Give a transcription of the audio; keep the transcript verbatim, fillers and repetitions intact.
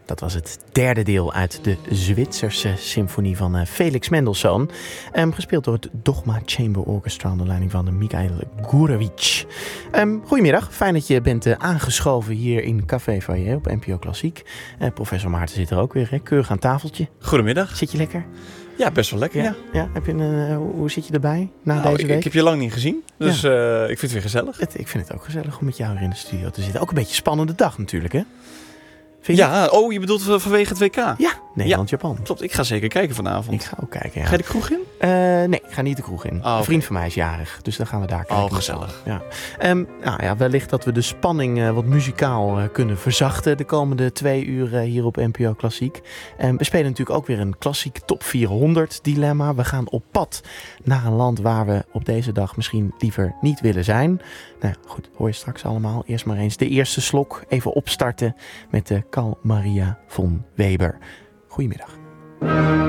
Dat was het derde deel uit de Zwitserse symfonie van uh, Felix Mendelssohn. Um, gespeeld door het Dogma Chamber Orchestra onder leiding van Mikhail Gurevich. Um, goedemiddag, fijn dat je bent uh, aangeschoven hier in Café Foyer op N P O Klassiek. Uh, professor Maarten zit er ook weer, hè? Keurig aan tafeltje. Goedemiddag. Zit je lekker? Ja, best wel lekker, ja. ja. ja. Heb je een, uh, hoe zit je erbij na nou, deze ik, week? Ik heb je lang niet gezien, dus ja. uh, ik vind het weer gezellig. Het, ik vind het ook gezellig om met jou hier in de studio te zitten. Ook een beetje een spannende dag natuurlijk, hè? Vind ja, je... oh, je bedoelt vanwege het W K? Ja, Nederland-Japan. Ja, klopt, ik ga zeker kijken vanavond. Ik ga ook kijken, ja. Ga je de kroeg in? Uh, nee, ik ga niet de kroeg in. Oh, okay. Een vriend van mij is jarig, dus dan gaan we daar kijken. Oh, gezellig. Ja. Um, nou ja, wellicht dat we de spanning uh, wat muzikaal uh, kunnen verzachten de komende twee uur uh, hier op N P O Klassiek. Um, we spelen natuurlijk ook weer een klassiek top vierhonderd dilemma. We gaan op pad naar een land waar we op deze dag misschien liever niet willen zijn. Nou goed, hoor je straks allemaal. Eerst maar eens de eerste slok. Even opstarten met de Carl Maria von Weber. Goedemiddag.